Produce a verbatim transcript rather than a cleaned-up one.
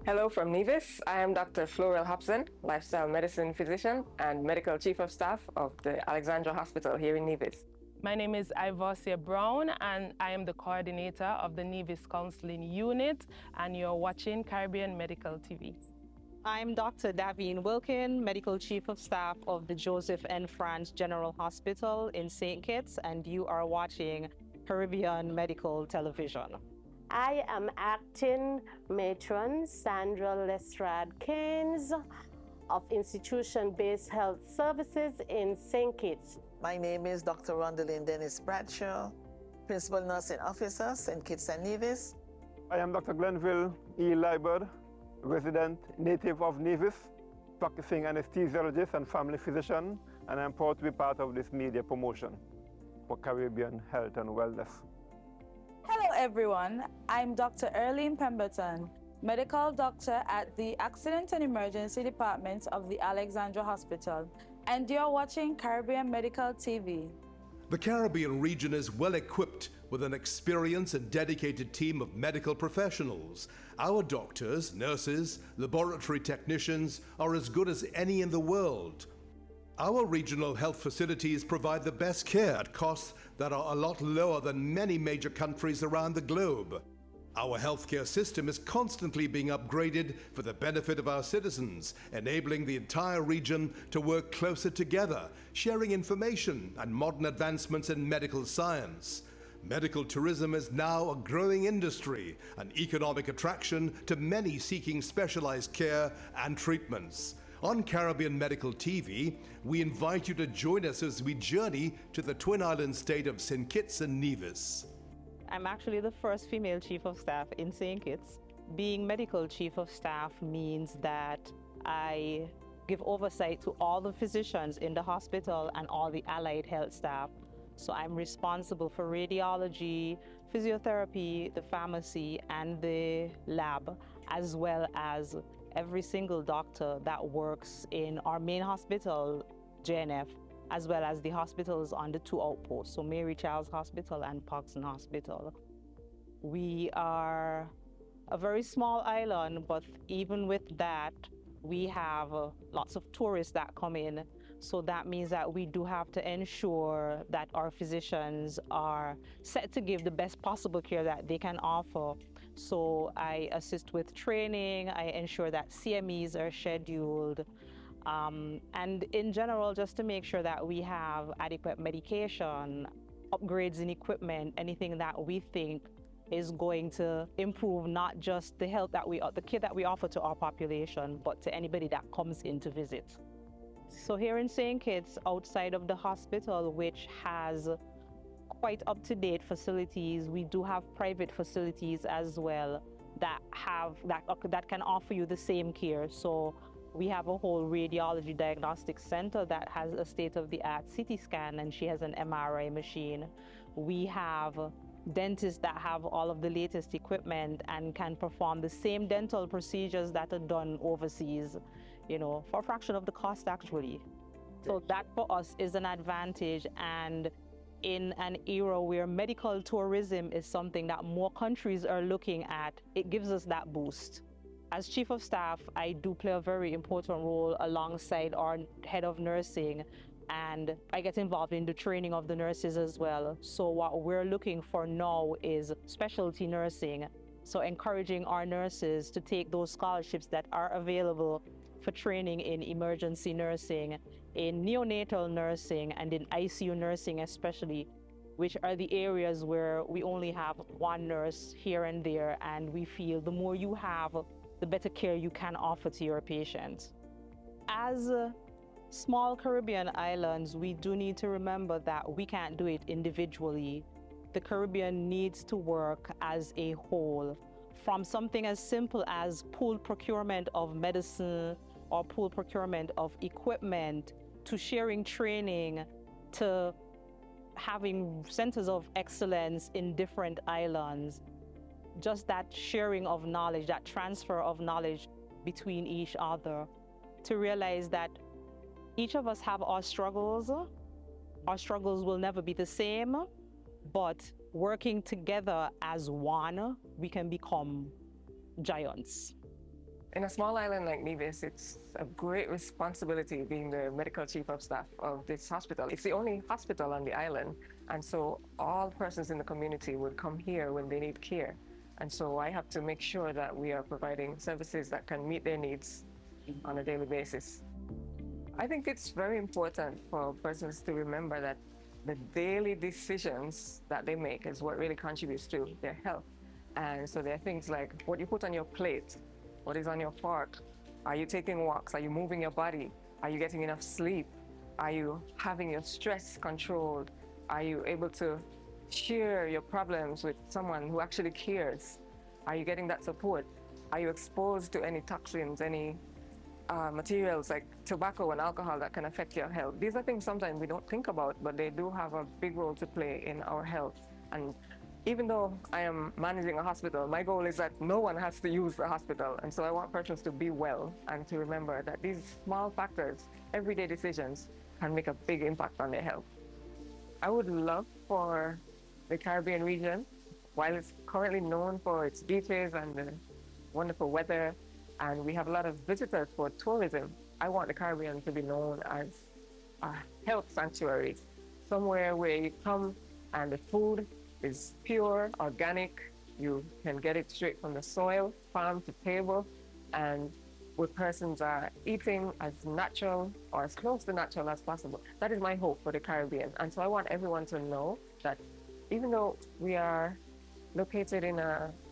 Hello from Nevis. I am Doctor Florel Hobson, lifestyle medicine physician and medical chief of staff of the Alexandra Hospital here in Nevis. My name is Ivorcia Brown and I am the coordinator of the Nevis Counseling Unit, and you're watching Caribbean Medical T V. I'm Doctor Davine Wilkin, Medical Chief of Staff of the Joseph N. France General Hospital in Saint Kitts, and you are watching Caribbean Medical Television. I am acting matron Sandra Lestrade Keynes of Institution-Based Health Services in Saint Kitts. My name is Doctor Rondeline Dennis Bradshaw, Principal Nursing Officer, Saint Kitts and Nevis. I am Doctor Glenville E. Liebert, resident native of Nevis, practicing anesthesiologist and family physician, and I'm proud to be part of this media promotion for Caribbean health and wellness. Hello everyone, I'm Doctor Erlene Pemberton, medical doctor at the Accident and Emergency Department of the Alexandra Hospital, and you're watching Caribbean Medical T V. The Caribbean region is well equipped with an experienced and dedicated team of medical professionals. Our doctors, nurses, laboratory technicians are as good as any in the world. Our regional health facilities provide the best care at costs that are a lot lower than many major countries around the globe. Our healthcare system is constantly being upgraded for the benefit of our citizens, enabling the entire region to work closer together, sharing information and modern advancements in medical science. Medical tourism is now a growing industry, an economic attraction to many seeking specialized care and treatments. On Caribbean Medical T V, we invite you to join us as we journey to the Twin Island state of Saint Kitts and Nevis. I'm actually the first female chief of staff in Saint Kitts. Being medical chief of staff means that I give oversight to all the physicians in the hospital and all the allied health staff. So I'm responsible for radiology, physiotherapy, the pharmacy, and the lab, as well as every single doctor that works in our main hospital, J N F, as well as the hospitals on the two outposts, so Mary Charles Hospital and Pogson Hospital. We are a very small island, but even with that, we have uh, lots of tourists that come in. So that means that we do have to ensure that our physicians are set to give the best possible care that they can offer. So I assist with training, I ensure that C M Es are scheduled, um, and in general, just to make sure that we have adequate medication, upgrades in equipment, anything that we think is going to improve not just the health that we, the care that we offer to our population, but to anybody that comes in to visit. So here in Saint Kitts, outside of the hospital, which has quite up-to-date facilities, we do have private facilities as well that have that, that can offer you the same care. So we have a whole radiology diagnostic center that has a state-of-the-art C T scan, and she has an M R I machine. We have dentists that have all of the latest equipment and can perform the same dental procedures that are done overseas, you know, for a fraction of the cost actually. So that for us is an advantage, and in an era where medical tourism is something that more countries are looking at, it gives us that boost. As Chief of Staff, I do play a very important role alongside our head of nursing, and I get involved in the training of the nurses as well. So what we're looking for now is specialty nursing. So encouraging our nurses to take those scholarships that are available for training in emergency nursing, in neonatal nursing, and in I C U nursing especially, which are the areas where we only have one nurse here and there, and we feel the more you have, the better care you can offer to your patients. As uh, small Caribbean islands, we do need to remember that we can't do it individually. The Caribbean needs to work as a whole, from something as simple as pooled procurement of medicine or pooled procurement of equipment, to sharing training, to having centers of excellence in different islands. Just that sharing of knowledge, that transfer of knowledge between each other, to realize that each of us have our struggles. Our struggles will never be the same, but working together as one, we can become giants. In a small island like Nevis, it's a great responsibility being the medical chief of staff of this hospital. It's the only hospital on the island, and so all persons in the community would come here when they need care. And so I have to make sure that we are providing services that can meet their needs on a daily basis. I think it's very important for persons to remember that the daily decisions that they make is what really contributes to their health. And so there are things like what you put on your plate, what is on your fork, are you taking walks, are you moving your body, are you getting enough sleep, are you having your stress controlled, are you able to share your problems with someone who actually cares, are you getting that support, are you exposed to any toxins, any Uh, materials like tobacco and alcohol that can affect your health. These are things sometimes we don't think about, but they do have a big role to play in our health. And even though I am managing a hospital, my goal is that no one has to use the hospital. And so I want persons to be well and to remember that these small factors, everyday decisions, can make a big impact on their health. I would love for the Caribbean region, while it's currently known for its beaches and the wonderful weather, and we have a lot of visitors for tourism, I want the Caribbean to be known as a health sanctuary, somewhere where you come and the food is pure, organic, you can get it straight from the soil, farm to table, and where persons are eating as natural or as close to natural as possible. That is my hope for the Caribbean. And so I want everyone to know that even though we are located in a